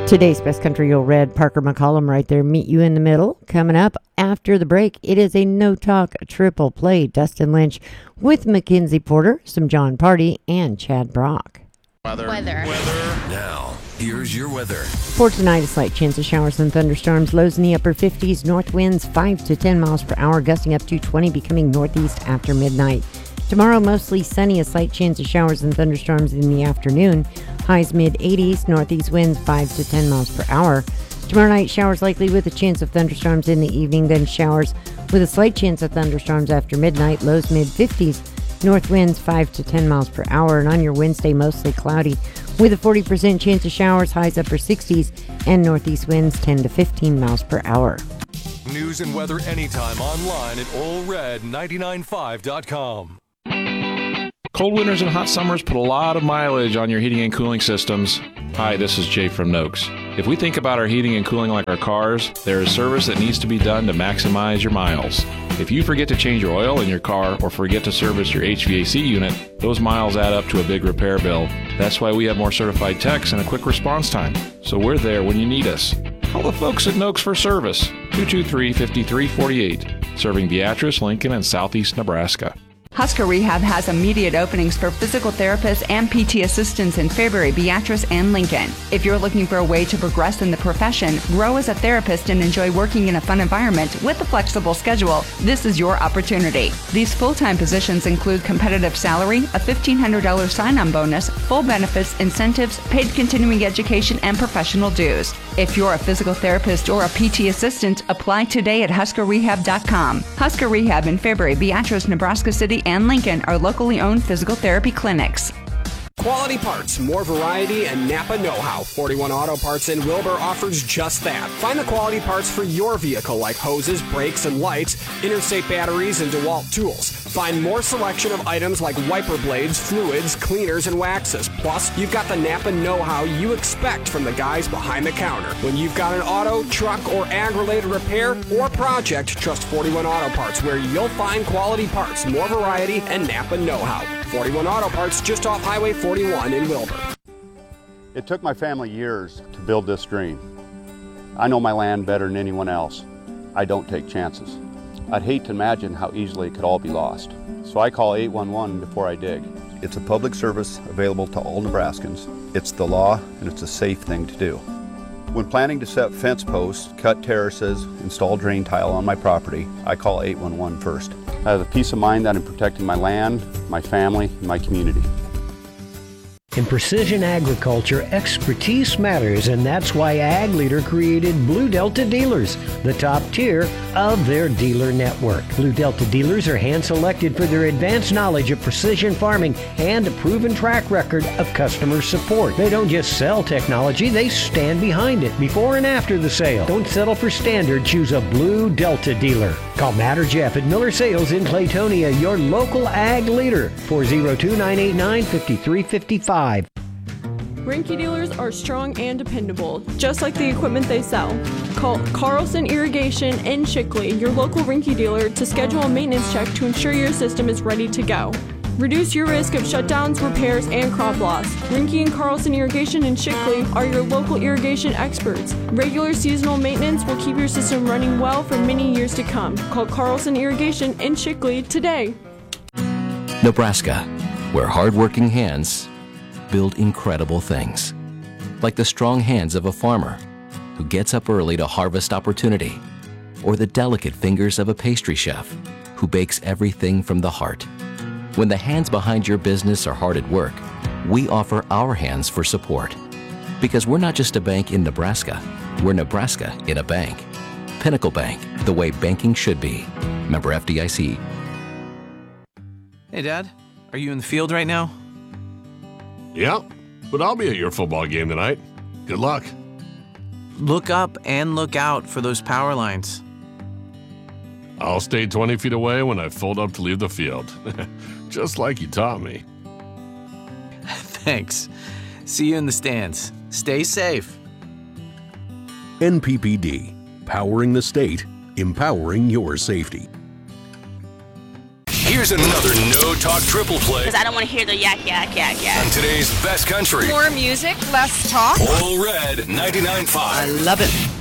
Today's Best Country Old Red, Parker McCollum right there, meet you in the middle. Coming up after the break, it is a no-talk triple play. Dustin Lynch with Mackenzie Porter, some John Party, and Chad Brock. Weather. Now, here's your weather. For tonight, a slight chance of showers and thunderstorms. Lows in the upper 50s. North winds 5 to 10 miles per hour, gusting up to 20, becoming northeast after midnight. Tomorrow, mostly sunny, a slight chance of showers and thunderstorms in the afternoon. Highs mid-80s, northeast winds 5 to 10 miles per hour. Tomorrow night, showers likely with a chance of thunderstorms in the evening, then showers with a slight chance of thunderstorms after midnight. Lows mid-50s, north winds 5 to 10 miles per hour. And on your Wednesday, mostly cloudy with a 40% chance of showers, highs upper 60s, and northeast winds 10 to 15 miles per hour. News and weather anytime online at OldRed995.com. Cold winters and hot summers put a lot of mileage on your heating and cooling systems. Hi, this is Jay from Noakes. If we think about our heating and cooling like our cars, there is service that needs to be done to maximize your miles. If you forget to change your oil in your car or forget to service your HVAC unit, those miles add up to a big repair bill. That's why we have more certified techs and a quick response time. So we're there when you need us. Call the folks at Noakes for service. 223-5348. Serving Beatrice, Lincoln, and Southeast Nebraska. Husker Rehab has immediate openings for physical therapists and PT assistants in Fairbury, Beatrice, and Lincoln. If you're looking for a way to progress in the profession, grow as a therapist, and enjoy working in a fun environment with a flexible schedule, this is your opportunity. These full-time positions include competitive salary, a $1,500 sign-on bonus, full benefits, incentives, paid continuing education, and professional dues. If you're a physical therapist or a PT assistant, apply today at HuskerRehab.com. Husker Rehab in Fairbury, Beatrice, Nebraska City, and Lincoln are locally owned physical therapy clinics. Quality parts, more variety, and Napa know-how. 41 Auto Parts in Wilbur offers just that. Find the quality parts for your vehicle like hoses, brakes, and lights, Interstate batteries, and DeWalt tools. Find more selection of items like wiper blades, fluids, cleaners, and waxes. Plus, you've got the Napa know-how you expect from the guys behind the counter. When you've got an auto, truck, or ag-related repair or project, trust 41 Auto Parts, where you'll find quality parts, more variety, and Napa know-how. 41 Auto Parts, just off Highway 41 in Wilbur. It took my family years to build this dream. I know my land better than anyone else. I don't take chances. I'd hate to imagine how easily it could all be lost. So I call 811 before I dig. It's a public service available to all Nebraskans. It's the law, and it's a safe thing to do. When planning to set fence posts, cut terraces, install drain tile on my property, I call 811 first. I have the peace of mind that I'm protecting my land, my family, and my community. In precision agriculture, expertise matters, and that's why Ag Leader created Blue Delta Dealers, the top tier of their dealer network. Blue Delta Dealers are hand-selected for their advanced knowledge of precision farming and a proven track record of customer support. They don't just sell technology, they stand behind it before and after the sale. Don't settle for standard, choose a Blue Delta dealer. Call Matt or Jeff at Miller Sales in Claytonia, your local Ag Leader, 402-989-5355. Rinky dealers are strong and dependable, just like the equipment they sell. Call Carlson Irrigation in Shickley, your local Rinky dealer, to schedule a maintenance check to ensure your system is ready to go. Reduce your risk of shutdowns, repairs, and crop loss. Rinky and Carlson Irrigation in Shickley are your local irrigation experts. Regular seasonal maintenance will keep your system running well for many years to come. Call Carlson Irrigation in Shickley today. Nebraska, where hardworking hands build incredible things. Like the strong hands of a farmer who gets up early to harvest opportunity, or the delicate fingers of a pastry chef who bakes everything from the heart. When the hands behind your business are hard at work, we offer our hands for support. Because we're not just a bank in Nebraska, we're Nebraska in a bank. Pinnacle Bank, the way banking should be. Member FDIC. Hey, Dad, are you in the field right now? Yeah, but I'll be at your football game tonight. Good luck. Look up and look out for those power lines. I'll stay 20 feet away when I fold up to leave the field. Just like you taught me. Thanks. See you in the stands. Stay safe. NPPD, powering the state, empowering your safety. Here's Here's another no-talk triple play Because I don't want to hear the yak, yak, yak, yak. on today's best country. More music, less talk. All Red 99.5. I love it.